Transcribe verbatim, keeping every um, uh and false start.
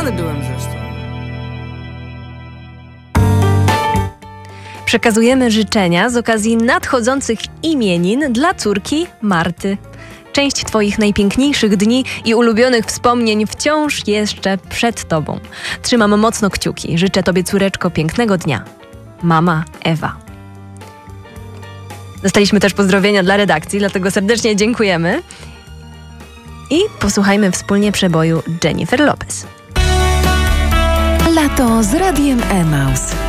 Pijany byłem zresztą. Przekazujemy życzenia z okazji nadchodzących imienin dla córki Marty. Część Twoich najpiękniejszych dni i ulubionych wspomnień wciąż jeszcze przed Tobą. Trzymam mocno kciuki. Życzę Tobie, córeczko, pięknego dnia. Mama Ewa. Dostaliśmy też pozdrowienia dla redakcji, dlatego serdecznie dziękujemy. I posłuchajmy wspólnie przeboju Jennifer Lopez. Lato z Radiem Emaus.